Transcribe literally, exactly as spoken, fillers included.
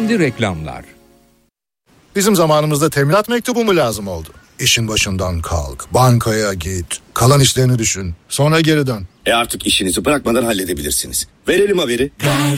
Şimdi reklamlar. Bizim zamanımızda teminat mektubu mu lazım oldu? İşin başından kalk, bankaya git, kalan işlerini düşün, sonra geri dön. E artık işinizi bırakmadan halledebilirsiniz. Verelim haberi.